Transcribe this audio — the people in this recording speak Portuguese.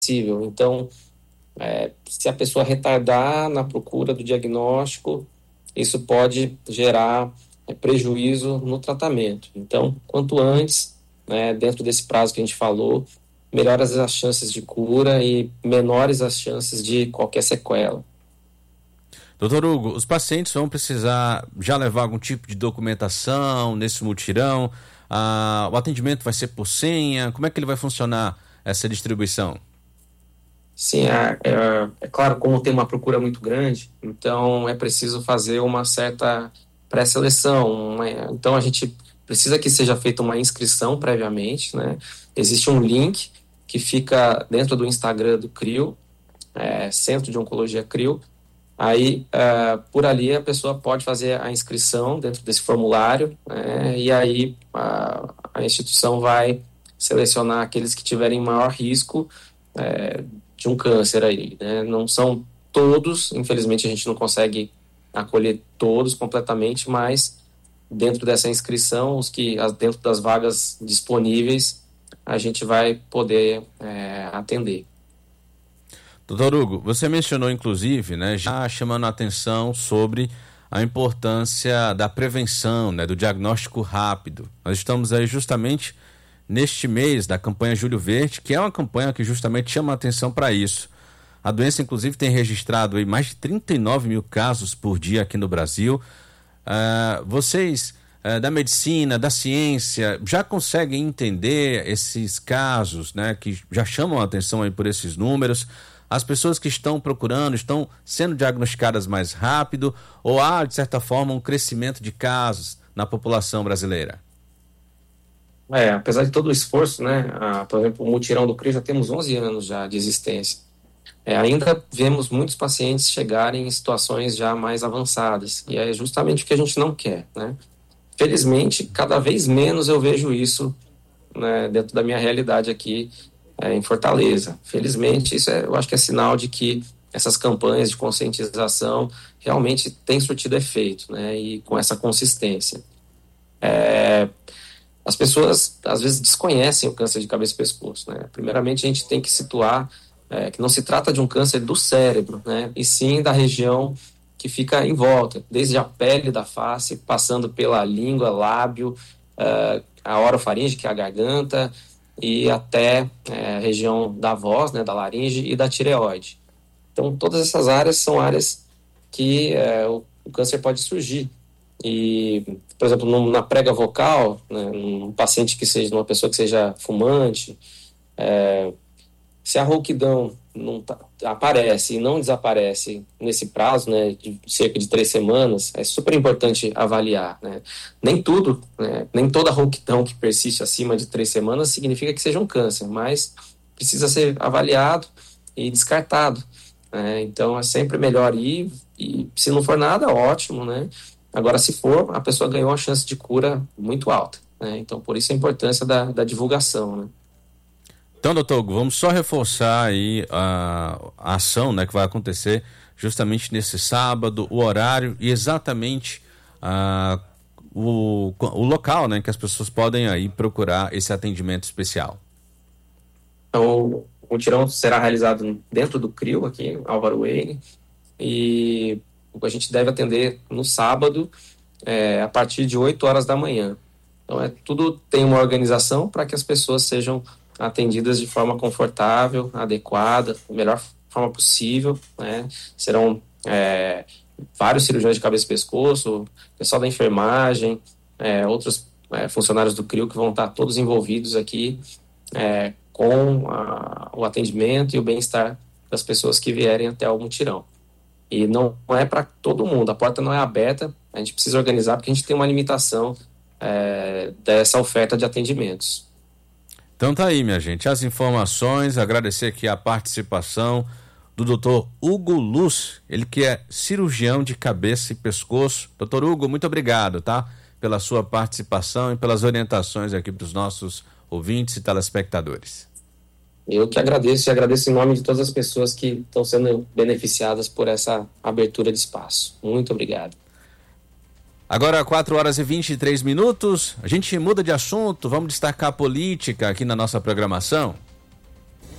Então, se a pessoa retardar na procura do diagnóstico, isso pode gerar prejuízo no tratamento. Então, quanto antes, né, dentro desse prazo que a gente falou, melhores as chances de cura e menores as chances de qualquer sequela. Doutor Hugo, os pacientes vão precisar já levar algum tipo de documentação nesse mutirão? O atendimento vai ser por senha? Como é que ele vai funcionar essa distribuição? Sim, é claro, como tem uma procura muito grande, então é preciso fazer uma certa pré-seleção. Então a gente precisa que seja feita uma inscrição previamente, né? Existe um link que fica dentro do Instagram do CRIO, Centro de Oncologia CRIO. Aí, por ali, a pessoa pode fazer a inscrição dentro desse formulário, né? E aí a instituição vai selecionar aqueles que tiverem maior risco de um câncer aí, né? Não são todos, infelizmente a gente não consegue acolher todos completamente, mas dentro dessa inscrição, dentro das vagas disponíveis, a gente vai poder atender. Doutor Hugo, você mencionou inclusive, né, já chamando a atenção sobre a importância da prevenção, né, do diagnóstico rápido. Nós estamos aí justamente neste mês da campanha Julho Verde, que é uma campanha que justamente chama a atenção para isso. A doença, inclusive, tem registrado aí mais de 39 mil casos por dia aqui no Brasil. Vocês da medicina, da ciência, já conseguem entender esses casos, né, que já chamam a atenção aí por esses números? As pessoas que estão procurando, estão sendo diagnosticadas mais rápido, ou há, de certa forma, um crescimento de casos na população brasileira? Apesar de todo o esforço, né, por exemplo, o mutirão do CRI já temos 11 anos já de existência. Ainda vemos muitos pacientes chegarem em situações já mais avançadas, e é justamente o que a gente não quer, né? Felizmente, cada vez menos eu vejo isso, né, dentro da minha realidade aqui em Fortaleza. Felizmente, isso eu acho que é sinal de que essas campanhas de conscientização realmente têm surtido efeito, né, e com essa consistência. As pessoas, às vezes, desconhecem o câncer de cabeça e pescoço, né? Primeiramente, a gente tem que situar que não se trata de um câncer do cérebro, né, e sim da região que fica em volta, desde a pele da face, passando pela língua, lábio, a orofaringe, que é a garganta, e até a região da voz, né, da laringe e da tireoide. Então, todas essas áreas são áreas que o câncer pode surgir. E, por exemplo, na prega vocal, né, um paciente que seja, uma pessoa que seja fumante, se a rouquidão não aparece e não desaparece nesse prazo, né, de cerca de 3 semanas, é super importante avaliar, né? Nem tudo, né, nem toda rouquidão que persiste acima de 3 semanas significa que seja um câncer, mas precisa ser avaliado e descartado, né? Então é sempre melhor ir, e se não for nada, ótimo, né? Agora, se for, a pessoa ganhou uma chance de cura muito alta, né? Então, por isso a importância da divulgação, né? Então, doutor Hugo, vamos só reforçar aí a ação, né, que vai acontecer justamente nesse sábado, o horário e exatamente o local, né, que as pessoas podem aí procurar esse atendimento especial. Então, o mutirão será realizado dentro do CRIO, aqui, Álvaro Weine, e a gente deve atender no sábado, a partir de 8 horas da manhã. Então, tudo tem uma organização para que as pessoas sejam atendidas de forma confortável, adequada, da melhor forma possível, né? Serão vários cirurgiões de cabeça e pescoço, pessoal da enfermagem, outros funcionários do CRIO que vão estar todos envolvidos aqui com o atendimento e o bem-estar das pessoas que vierem até o mutirão. E não é para todo mundo, a porta não é aberta, a gente precisa organizar porque a gente tem uma limitação dessa oferta de atendimentos. Então tá aí, minha gente, as informações, agradecer aqui a participação do Dr. Hugo Luz, ele que é cirurgião de cabeça e pescoço. Dr. Hugo, muito obrigado, tá? Pela sua participação e pelas orientações aqui para os nossos ouvintes e telespectadores. Eu que agradeço e agradeço em nome de todas as pessoas que estão sendo beneficiadas por essa abertura de espaço. Muito obrigado. Agora 4 horas e 23 minutos, a gente muda de assunto, vamos destacar a política aqui na nossa programação.